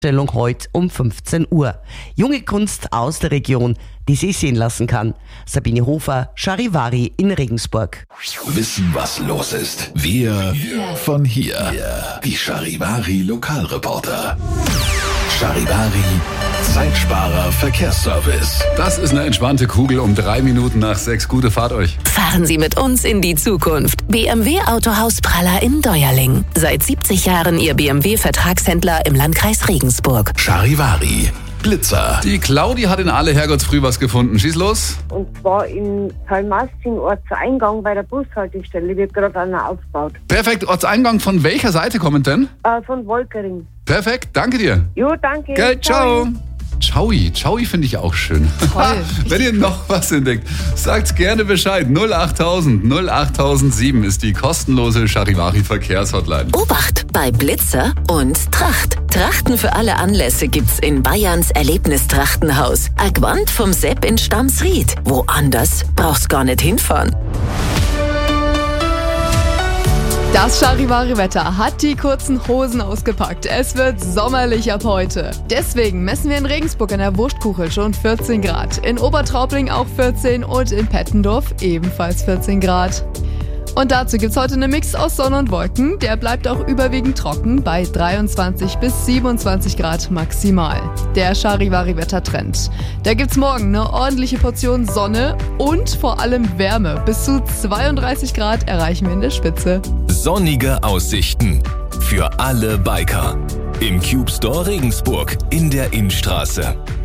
Stellung heute um 15 Uhr. Junge Kunst aus der Region, die sich sehen lassen kann. Sabine Hofer, Charivari in Regensburg. Wissen, was los ist. Wir von hier. Die Charivari Lokalreporter. Charivari Zeitsparer Verkehrsservice. Das ist eine entspannte Kugel um 3 Minuten nach 6. Gute Fahrt euch. Fahren Sie mit uns in die Zukunft. BMW Autohaus Praller in Deuerling. Seit 70 Jahren Ihr BMW-Vertragshändler im Landkreis Regensburg. Charivari Blitzer. Die Claudi hat in Aale Herrgottsfrüh was gefunden. Schieß los. Und zwar in Talmasting, Ortseingang bei der Bushaltestelle, wird gerade einer aufgebaut. Perfekt. Ortseingang von welcher Seite kommen denn? Von Wolkering. Perfekt. Danke dir. Jo, danke. Gell, ciao. Ciao finde ich auch schön. Toll. Wenn ihr noch was entdeckt, sagt gerne Bescheid. 08000 08007 ist die kostenlose Charivari Verkehrshotline. Obacht bei Blitzer und Tracht. Trachten für alle Anlässe gibt's in Bayerns Erlebnistrachtenhaus. Agwand vom Sepp in Stamsried. Woanders brauchst gar nicht hinfahren. Das Charivari-Wetter hat die kurzen Hosen ausgepackt. Es wird sommerlich ab heute. Deswegen messen wir in Regensburg an der Wurstkuchel schon 14 Grad. In Obertraubling auch 14 und in Pettendorf ebenfalls 14 Grad. Und dazu gibt's heute einen Mix aus Sonne und Wolken. Der bleibt auch überwiegend trocken bei 23 bis 27 Grad maximal. Der Charivari-Wettertrend. Da gibt's morgen eine ordentliche Portion Sonne und vor allem Wärme. Bis zu 32 Grad erreichen wir in der Spitze. Sonnige Aussichten für alle Biker. Im Cube Store Regensburg in der Innstraße.